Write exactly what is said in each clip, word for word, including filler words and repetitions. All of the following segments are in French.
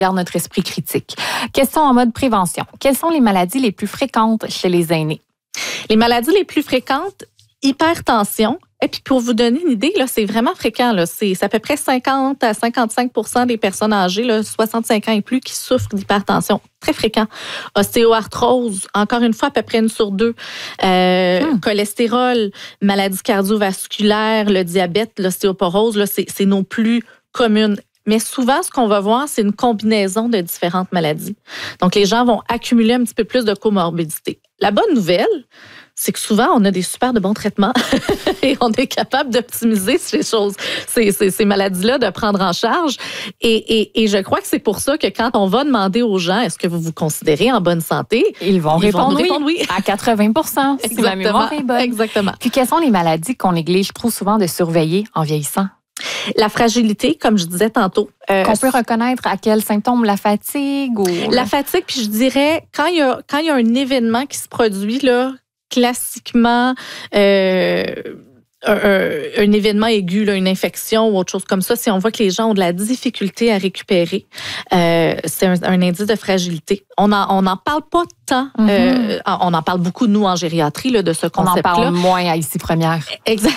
garde notre esprit critique. Question en mode prévention. Quelles sont les maladies les plus fréquentes chez les aînés? Les maladies les plus fréquentes, hypertension. Et puis, pour vous donner une idée, là, c'est vraiment fréquent. Là. C'est, c'est à peu près cinquante à cinquante-cinq pour cent des personnes âgées, là, soixante-cinq ans et plus, qui souffrent d'hypertension. Très fréquent. Ostéoarthrose, encore une fois, à peu près une sur deux. Euh, hum. Cholestérol, maladies cardiovasculaires, le diabète, l'ostéoporose, là, c'est, c'est nos plus communes. Mais souvent, ce qu'on va voir, c'est une combinaison de différentes maladies. Donc, les gens vont accumuler un petit peu plus de comorbidité. La bonne nouvelle, c'est que souvent, on a des super de bons traitements et on est capable d'optimiser ces choses, ces, ces, ces maladies-là, de prendre en charge. Et, et, et je crois que c'est pour ça que quand on va demander aux gens, est-ce que vous vous considérez en bonne santé? Ils vont, ils répondre, vont répondre oui. oui. À quatre-vingts pour cent, si la mémoire est bonne. Exactement. Puis, quelles sont les maladies qu'on néglige trop souvent de surveiller en vieillissant? La fragilité, comme je disais tantôt. Euh, Qu'on peut reconnaître à quels symptômes? La fatigue? Ou... La fatigue, puis je dirais, quand il y a, quand il y a un événement qui se produit, là, classiquement, euh, un, un, un événement aigu, là, une infection ou autre chose comme ça, si on voit que les gens ont de la difficulté à récupérer, euh, c'est un, un indice de fragilité. On n'en on en parle pas tant. Mm-hmm. Euh, on en parle beaucoup, nous, en gériatrie, là, de ce concept-là. On en parle moins à Ici Première. Exact.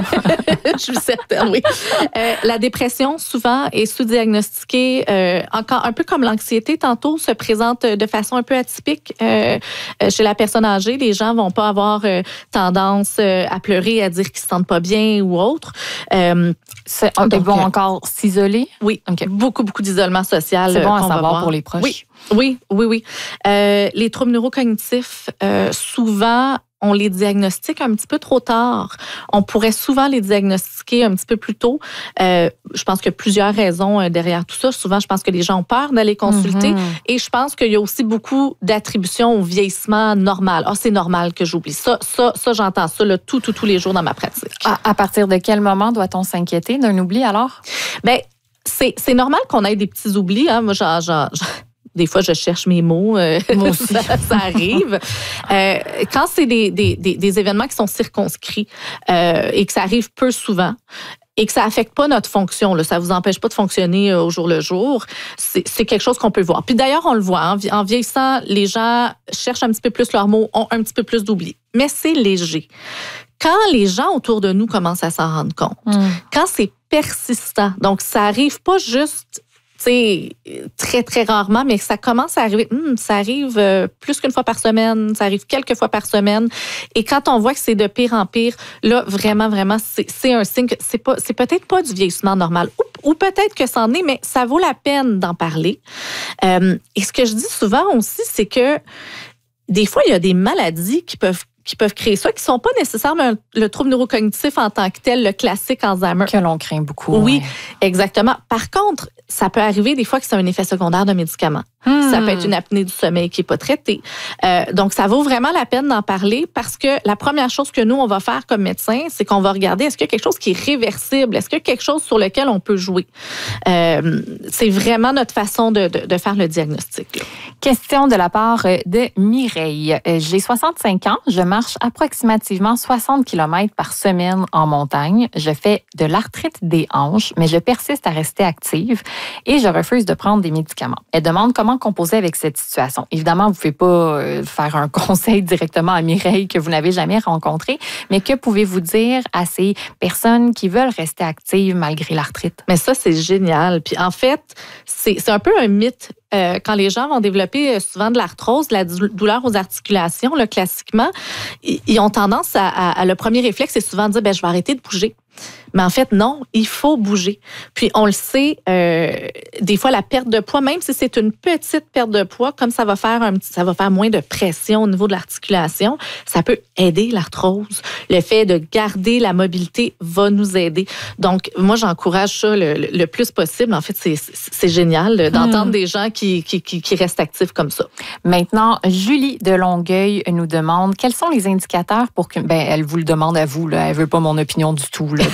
Je suis certaine, oui. Euh, la dépression, souvent, est sous-diagnostiquée. Euh, encore un peu comme l'anxiété, tantôt, se présente de façon un peu atypique euh, chez la personne âgée. Les gens vont pas avoir euh, tendance euh, à pleurer, à dire qu'ils se sentent pas bien ou autre. Euh, c'est, donc, ils vont encore s'isoler? Oui. Okay. Beaucoup, beaucoup d'isolement social. C'est bon à qu'on savoir va voir. Pour les proches. Oui. Oui, oui, oui. Euh, les troubles neurocognitifs, euh, souvent, on les diagnostique un petit peu trop tard. On pourrait souvent les diagnostiquer un petit peu plus tôt. Euh, je pense qu'il y a plusieurs raisons derrière tout ça. Souvent, je pense que les gens ont peur d'aller consulter. Mm-hmm. Et je pense qu'il y a aussi beaucoup d'attributions au vieillissement normal. Ah, oh, c'est normal que j'oublie. Ça, ça, ça j'entends ça là, tout, tout, tous les jours dans ma pratique. À, à partir de quel moment doit-on s'inquiéter d'un oubli alors? Bien, c'est, c'est normal qu'on ait des petits oublis. Hein. Moi, genre, genre, genre des fois, je cherche mes mots. Euh, Moi aussi. ça, ça arrive. Euh, quand c'est des, des, des, des événements qui sont circonscrits euh, et que ça arrive peu souvent et que ça affecte pas notre fonction, là, ça vous empêche pas de fonctionner au jour le jour, c'est, c'est quelque chose qu'on peut voir. Puis d'ailleurs, on le voit. Hein, en vieillissant, les gens cherchent un petit peu plus leurs mots, ont un petit peu plus d'oubli. Mais c'est léger. Quand les gens autour de nous commencent à s'en rendre compte, mm. quand c'est persistant, donc ça arrive pas juste... sais, très, très rarement, mais ça commence à arriver. Hum, ça arrive euh, plus qu'une fois par semaine, ça arrive quelques fois par semaine. Et quand on voit que c'est de pire en pire, là, vraiment, vraiment, c'est, c'est un signe que c'est, pas, c'est peut-être pas du vieillissement normal. Ou, ou peut-être que c'en est, mais ça vaut la peine d'en parler. Euh, et ce que je dis souvent aussi, c'est que des fois, il y a des maladies qui peuvent qui peuvent créer ça, qui ne sont pas nécessairement le trouble neurocognitif en tant que tel, le classique Alzheimer. Que l'on craint beaucoup. Oui, ouais. Exactement. Par contre, ça peut arriver des fois que c'est un effet secondaire de médicaments. Hmm. Ça peut être une apnée du sommeil qui n'est pas traitée. Euh, donc, ça vaut vraiment la peine d'en parler parce que la première chose que nous, on va faire comme médecin, c'est qu'on va regarder est-ce qu'il y a quelque chose qui est réversible? Est-ce qu'il y a quelque chose sur lequel on peut jouer? Euh, c'est vraiment notre façon de, de, de faire le diagnostic. Là. Question de la part de Mireille. J'ai soixante-cinq ans. Je marche approximativement soixante kilomètres par semaine en montagne. Je fais de l'arthrite des hanches, mais je persiste à rester active et je refuse de prendre des médicaments. Elle demande comment composer avec cette situation. Évidemment, vous ne pouvez pas faire un conseil directement à Mireille que vous n'avez jamais rencontré, mais que pouvez-vous dire à ces personnes qui veulent rester actives malgré l'arthrite? Mais ça, c'est génial. Puis en fait, c'est, c'est un peu un mythe. Euh, quand les gens vont développer souvent de l'arthrose, de la douleur aux articulations, là, classiquement, ils ont tendance à, à, à le premier réflexe, c'est souvent de dire ben, je vais arrêter de bouger. Mais en fait, non, il faut bouger. Puis on le sait, euh, des fois, la perte de poids, même si c'est une petite perte de poids, comme ça va faire un petit, ça va faire moins de pression au niveau de l'articulation, ça peut aider l'arthrose. Le fait de garder la mobilité va nous aider. Donc, moi, j'encourage ça le, le plus possible. En fait, c'est, c'est génial d'entendre hmm. des gens qui, qui, qui, qui restent actifs comme ça. Maintenant, Julie de Longueuil nous demande quels sont les indicateurs pour que... Ben, elle vous le demande à vous, là. Elle veut pas mon opinion du tout, là.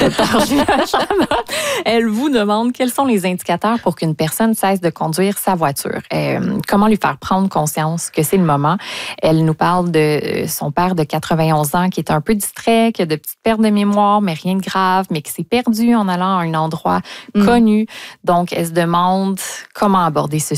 Elle vous demande quels sont les indicateurs pour qu'une personne cesse de conduire sa voiture. Euh, comment lui faire prendre conscience que c'est le moment. Elle nous parle de son père de quatre-vingt-onze ans qui est un peu distrait, qui a de petites pertes de mémoire, mais rien de grave, mais qui s'est perdu en allant à un endroit mmh. connu. Donc, elle se demande comment aborder ce